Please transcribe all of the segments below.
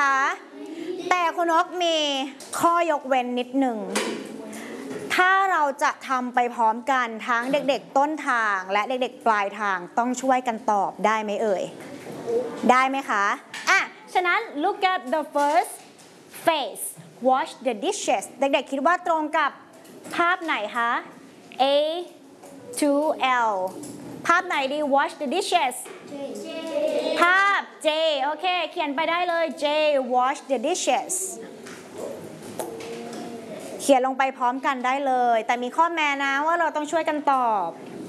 คะแต่คุณนกมีข้อยกเว้นนิดหนึ่งถ้าเราจะทำไปพร้อมกันทั้งเด็กๆต้นทางและเด็กๆปลายทางต้องช่วยกันตอบได้ไหมเอ่ยได้ไหมคะฉะนั้น look at the first face wash the dishes เด็กๆคิดว่าตรงกับภาพไหนคะ A to L ภาพไหนดี wash the dishes ภาพ J โอเคเขียนไปได้เลย J wash the dishes เขียนลงไปพร้อมกันได้เลยแต่มีข้อแม้นะว่าเราต้องช่วยกันตอบ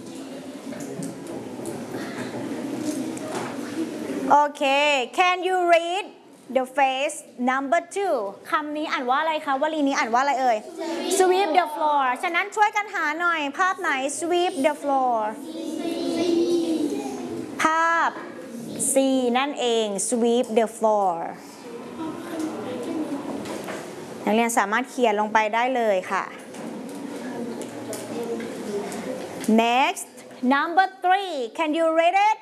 โอเค can you read the phrase number 2 คำนี้อ่านว่าอะไรคะวลีนี้อ่านว่าอะไรเอ่ย sweep the floor ฉะนั้นช่วยกันหาหน่อยภาพไหน sweep the floor ภาพ C นั่นเอง sweep the floor นักเรียนสามารถเขียนลงไปได้เลยค่ะ next number 3 can you read it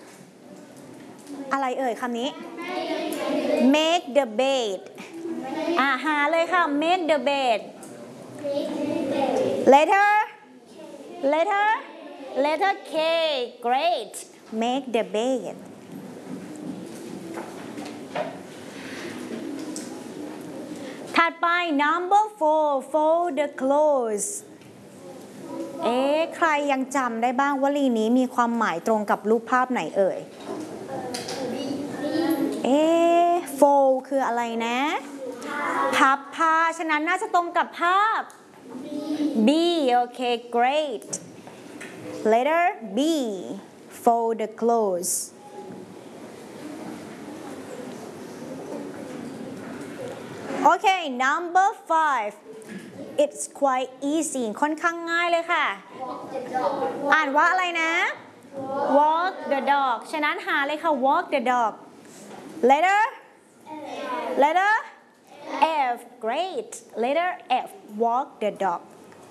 อะไรเอ่ยคำนี้ make the bed หาเลยค่ะ make the bed letter K great make the bed ถัดไป number 4 fold the clothes ใครยังจำได้บ้างวลีนี้มีความหมายตรงกับรูปภาพไหนเอ่ยfold คืออะไรนะพับผ้าฉะนั้นน่าจะตรงกับภาพ B โอเค great letter B fold the clothes Okay number 5 it's quite easy ค่อนข้างง่ายเลยค่ะอ่านว่าอะไรนะ walk the dog ฉะนั้นหาเลยค่ะ walk the dog letter F great letter F walk the dog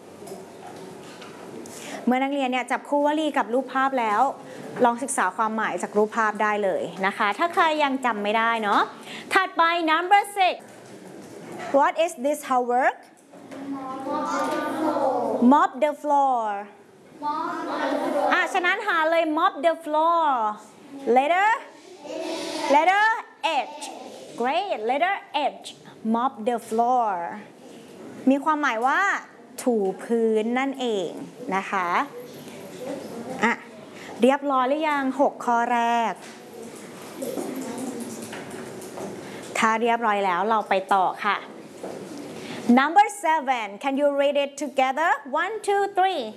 เมื่อนักเรียนเนี่ยจับคู่วลีกับรูปภาพแล้วลองศึกษาความหมายจากรูปภาพได้เลยนะคะถ้าใครยังจำไม่ได้เนาะถัดไป number 6 what is this homework mop the floor ฉะนั้นหาเลย mop the floor letter H great letter H mop the floor มีความหมายว่าถูพื้นนั่นเองนะคะเรียบร้อยหรือยัง6ข้อแรกถ้าเรียบร้อยแล้วเราไปต่อค่ะ number 7 can you read it together 1 2 3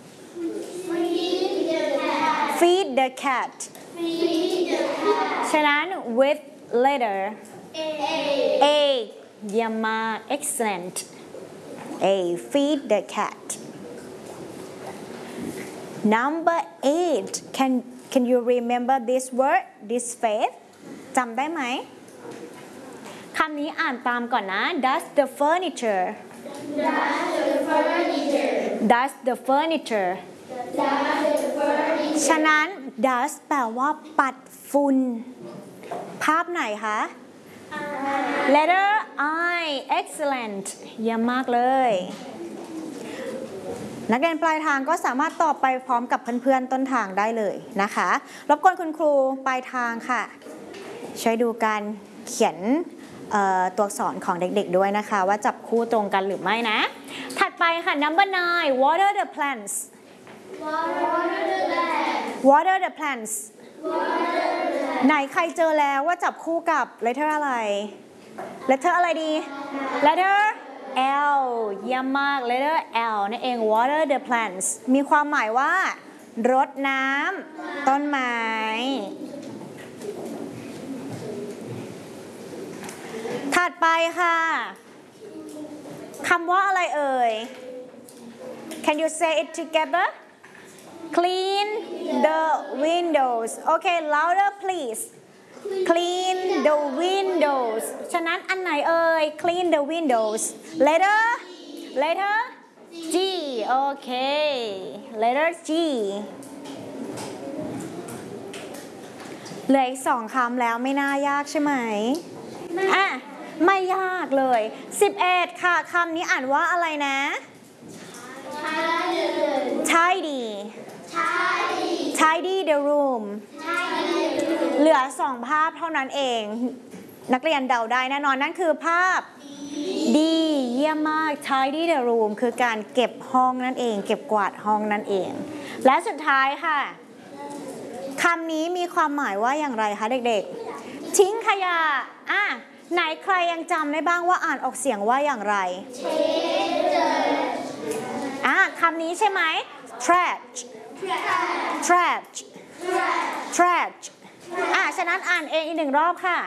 feed the cat ฉะนั้น with letter A เยี่ยมมาก excellent A feed the cat number 8 can you remember this word this phrase จำได้ไหมคำนี้อ่านตามก่อนนะ dust the furniture dust the furniture ฉะนั้น dust แปลว่าปัดฝุ่นภาพไหนคะ letter I excellent เยี่ยมมากเลยนักเรียนปลายทางก็สามารถตอบไปพร้อมกับเพื่อนๆต้นทางได้เลยนะคะรบกวนคุณครูปลายทางค่ะช่วยดูการเขียนตัวอักษรของเด็กๆด้วยนะคะว่าจับคู่ตรงกันหรือไม่นะถัดไปค่ะ number 9 water the plants water the plants ไหนใครเจอแล้วว่าจับคู่กับ letter อะไร letter อะไรดี letter L เยี่ยมมาก letter L นั่นเอง water the plants มีความหมายว่ารดน้ำต้นไม้ถัดไปค่ะคำว่าอะไรเอ่ย Can you say it together clean the windows Okay louder please clean the windows ฉะนั้นอันไหนเอ่ย clean the windows letter G โอเค letter G เหลืออีก2คำแล้วไม่น่ายากใช่ไหมเลย 11 ค่ะคำนี้อ่านว่าอะไรนะ tidy tidy the room เหลือ2ภาพเท่านั้นเองนักเรียนเดาได้แน่นอนนั่นคือภาพดีเยี่ยมมาก tidy the room คือการเก็บห้องนั่นเองเก็บกวาดห้องนั่นเองและสุดท้ายค่ะคำนี้มีความหมายว่าอย่างไรคะเด็กๆทิ้งขยะไหนใครยังจำได้บ้างว่าอ่านออกเสียงว่าอย่างไรคำนี้ใช่ไหม trash trash trash ฉะนั้นอ่านเองอีก1 รอบค่ะ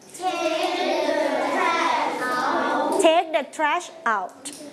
take the trash out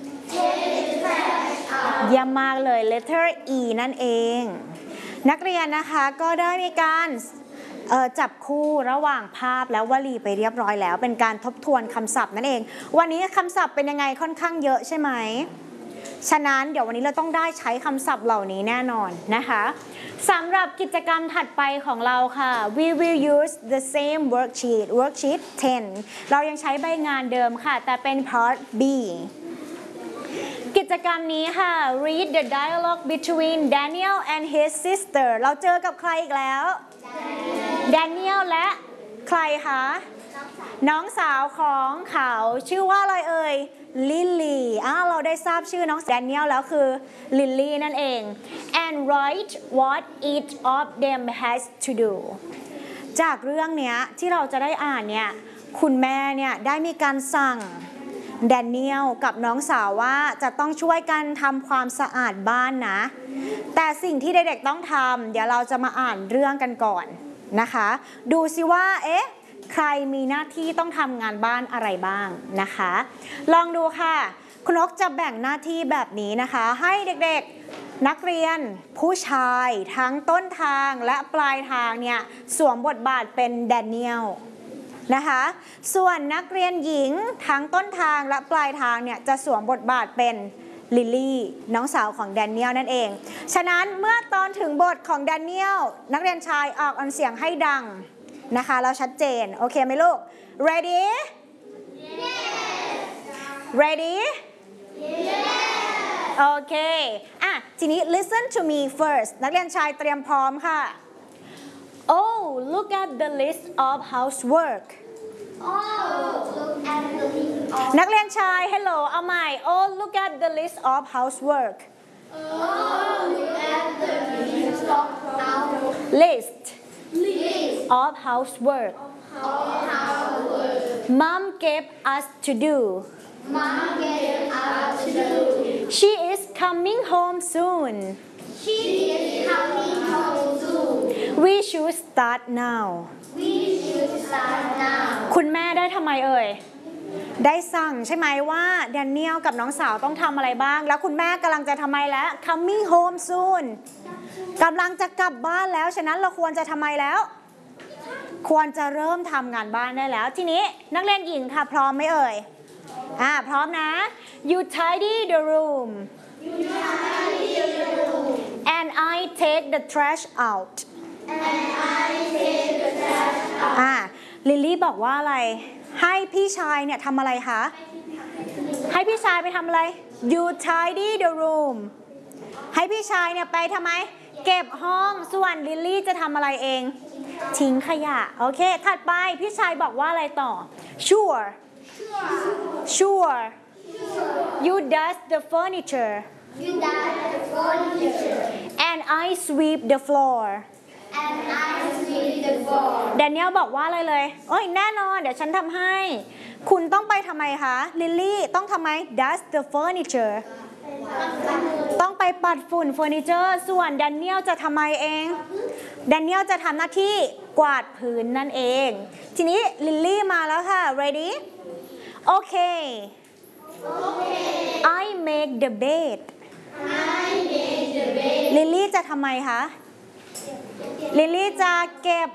เยี่ยมมากเลย letter E นั่นเองนักเรียนนะคะก็ได้มีการจับคู่ระหว่างภาพและวลีไปเรียบร้อยแล้วเป็นการทบทวนคำศัพท์นั่นเองวันนี้คำศัพท์เป็นยังไงค่อนข้างเยอะใช่ไหมฉะนั้นเดี๋ยววันนี้เราต้องได้ใช้คำศัพท์เหล่านี้แน่นอนนะคะสำหรับกิจกรรมถัดไปของเราค่ะ we will use the same worksheet 10 เรายังใช้ใบงานเดิมค่ะแต่เป็น part B กิจกรรมนี้ค่ะ read the dialogue between Daniel and his sister เราเจอกับใครอีกแล้ว Daniel และใครคะน้องสาวของเขาชื่อว่าอะไรเอ่ยลิลลี่เราได้ทราบชื่อน้องแดเนียลแล้วคือลิลลี่นั่นเอง and write what each of them has to do จากเรื่องเนี้ยที่เราจะได้อ่านเนี่ยคุณแม่เนี่ยได้มีการสั่งแดเนียลกับน้องสาวว่าจะต้องช่วยกันทำความสะอาดบ้านนะแต่สิ่งที่เด็กๆต้องทำเดี๋ยวเราจะมาอ่านเรื่องกันก่อนนะคะดูสิว่าใครมีหน้าที่ต้องทำงานบ้านอะไรบ้างนะคะลองดูค่ะคุณนกจะแบ่งหน้าที่แบบนี้นะคะให้เด็กๆนักเรียนผู้ชายทั้งต้นทางและปลายทางเนี่ยสวมบทบาทเป็นแดเนียลนะคะส่วนนักเรียนหญิงทั้งต้นทางและปลายทางเนี่ยจะสวมบทบาทเป็นลิลลี่น้องสาวของแดเนียลนั่นเองฉะนั้นเมื่อตอนถึงบทของแดเนียลนักเรียนชายออกเสียงให้ดังนะคะเราชัดเจนโอเคไหมลูก ready ready โอเคทีนี้ listen to me first นักเรียนชายเตรียมพร้อมค่ะ oh look at the list of housework นักเรียนชาย hello เอาใหม่ oh look at the list of housework list of housework Mom gave us to do She is coming home soon We should start now คุณแม่ได้ทำไมเอ่ยได้สั่งใช่ไหมว่าแดเนียลกับน้องสาวต้องทำอะไรบ้างแล้วคุณแม่กำลังจะทำไมแล้ว coming home soon กำลังจะกลับบ้านแล้วฉะนั้นเราควรจะทำไมแล้วควรจะเริ่มทำงานบ้านได้แล้วทีนี้นักเรียนหญิงค่ะพร้อมไหมเอ่ยพร้อมนะ You tidy the room and I take the trash out ลิลลี่บอกว่าอะไรให้พี่ชายเนี่ยทำอะไรคะให้พี่ชายไปทำอะไร You tidy the room ให้พี่ชายเนี่ยไปทำไมเก็บห้องส่วนลิลลี่จะทำอะไรเองทิ้งขยะโอเคถัดไปพี่ชายบอกว่าอะไรต่อ Sure You dust the furniture and I sweep the floor แดเนียลบอกว่าอะไรเลยแน่นอนเดี๋ยวฉันทำให้คุณต้องไปทำไมคะลิลลี่ต้องทำไม dust the furniture ต้องไปปัดฝุ่นเฟอร์นิเจอร์ส่วนแดเนียลจะทำไมเองแดเนียลจะทำหน้าที่กวาดพื้นนั่นเองทีนี้ลิลลี่มาแล้วค่ะ ready okay I make the bed ลิลลี่จะทำไมคะลิลลี่จะเก็บ